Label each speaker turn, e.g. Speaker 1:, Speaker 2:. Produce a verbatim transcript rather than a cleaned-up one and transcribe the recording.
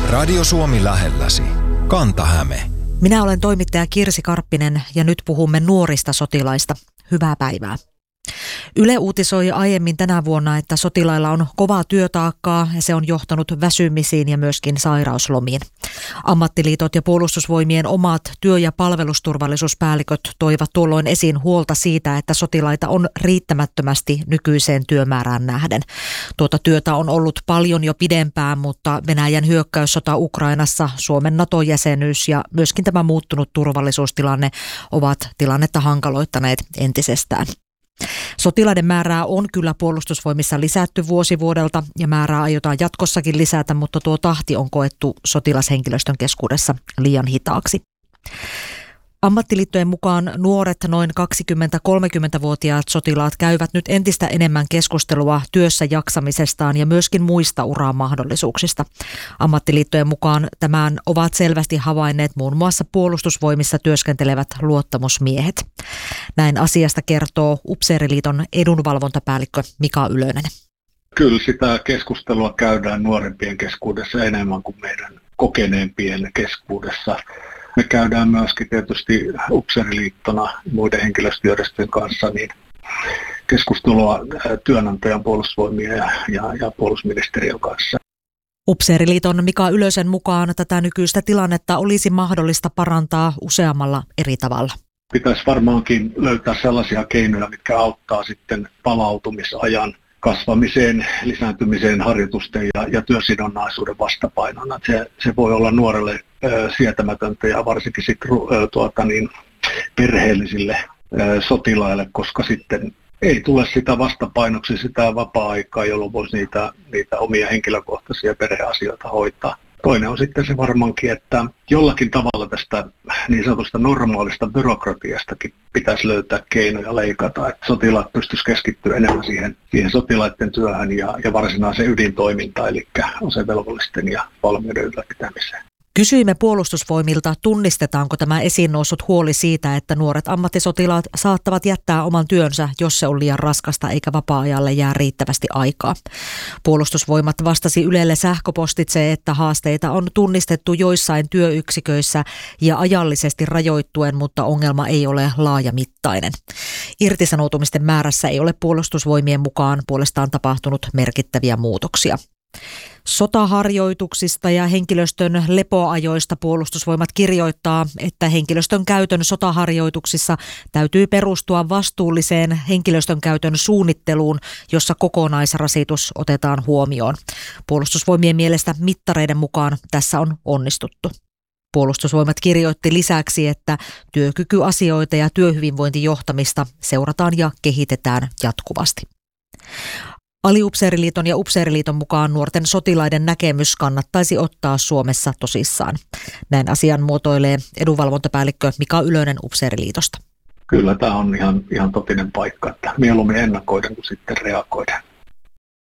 Speaker 1: Radio Suomi lähelläsi. Kanta-Häme.
Speaker 2: Minä olen toimittaja Kirsi Karppinen ja nyt puhumme nuorista sotilaista. Hyvää päivää. Yle uutisoi aiemmin tänä vuonna, että sotilailla on kovaa työtaakkaa ja se on johtanut väsymisiin ja myöskin sairauslomiin. Ammattiliitot ja puolustusvoimien omat työ- ja palvelusturvallisuuspäälliköt toivat tuolloin esiin huolta siitä, että sotilaita on riittämättömästi nykyiseen työmäärään nähden. Tuota työtä on ollut paljon jo pidempään, mutta Venäjän hyökkäyssota Ukrainassa, Suomen NATO-jäsenyys ja myöskin tämä muuttunut turvallisuustilanne ovat tilannetta hankaloittaneet entisestään. Sotilaiden määrää on kyllä puolustusvoimissa lisätty vuosi vuodelta ja määrää aiotaan jatkossakin lisätä, mutta tuo tahti on koettu sotilashenkilöstön keskuudessa liian hitaaksi. Ammattiliittojen mukaan nuoret noin kaksikymmentä-kolmekymmentävuotiaat sotilaat käyvät nyt entistä enemmän keskustelua työssä jaksamisestaan ja myöskin muista uramahdollisuuksista. Ammattiliittojen mukaan tämän ovat selvästi havainneet muun muassa puolustusvoimissa työskentelevät luottamusmiehet. Näin asiasta kertoo Upseeriliiton edunvalvontapäällikkö Mika Ylönen.
Speaker 3: Kyllä sitä keskustelua käydään nuorempien keskuudessa enemmän kuin meidän kokeneempien keskuudessa. Me käydään myöskin tietysti Upseeriliittona muiden henkilöstöjärjestöjen kanssa niin keskustelua työnantajan, puolustusvoimien ja, ja, ja puolustusministeriön kanssa.
Speaker 2: Upseeriliiton Mika Ylösen mukaan tätä nykyistä tilannetta olisi mahdollista parantaa useammalla eri tavalla.
Speaker 3: Pitäisi varmaankin löytää sellaisia keinoja, mitkä auttaa sitten palautumisajan kasvamiseen, lisääntymiseen, harjoitusten ja, ja työsidonnaisuuden vastapainona. Se, se voi olla nuorelle ö, sietämätöntä ja varsinkin sit, ö, tuota, niin, perheellisille ö, sotilaille, koska sitten ei tule sitä vastapainoksi sitä vapaa-aikaa, jolloin voisi niitä, niitä omia henkilökohtaisia perheasioita hoitaa. Toinen on sitten se varmaankin, että jollakin tavalla tästä niin sanotusta normaalista byrokratiastakin pitäisi löytää keinoja leikata, että sotilaat pystyisivät keskittyä enemmän siihen, siihen sotilaiden työhön ja, ja varsinaiseen ydintoimintaan, eli asevelvollisten ja valmiuden ylläpitämiseen.
Speaker 2: Kysyimme puolustusvoimilta, tunnistetaanko tämä esiin noussut huoli siitä, että nuoret ammattisotilaat saattavat jättää oman työnsä, jos se on liian raskasta eikä vapaa-ajalle jää riittävästi aikaa. Puolustusvoimat vastasi Ylelle sähköpostitse, että haasteita on tunnistettu joissain työyksiköissä ja ajallisesti rajoittuen, mutta ongelma ei ole laajamittainen. Irtisanoutumisten määrässä ei ole puolustusvoimien mukaan puolestaan tapahtunut merkittäviä muutoksia. Sotaharjoituksista ja henkilöstön lepoajoista Puolustusvoimat kirjoittaa, että henkilöstön käytön sotaharjoituksissa täytyy perustua vastuulliseen henkilöstön käytön suunnitteluun, jossa kokonaisrasitus otetaan huomioon. Puolustusvoimien mielestä mittareiden mukaan tässä on onnistuttu. Puolustusvoimat kirjoitti lisäksi, että työkykyasioita ja työhyvinvointijohtamista seurataan ja kehitetään jatkuvasti. Aliupseeriliiton ja Upseeriliiton mukaan nuorten sotilaiden näkemys kannattaisi ottaa Suomessa tosissaan. Näin asian muotoilee edunvalvontapäällikkö Mika Ylönen Upseeriliitosta.
Speaker 3: Kyllä tämä on ihan, ihan totinen paikka, että mieluummin ennakoiden kuin sitten reagoiden.